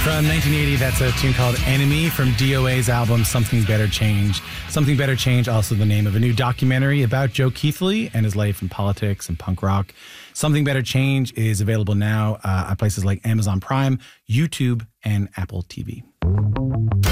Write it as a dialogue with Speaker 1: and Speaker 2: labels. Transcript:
Speaker 1: From 1980, that's a tune called Enemy from DOA's album Something Better Change. Something Better Change, also the name of a new documentary about Joe Keithley and his life in politics and punk rock. Something Better Change is available now at places like Amazon Prime, YouTube, and Apple TV.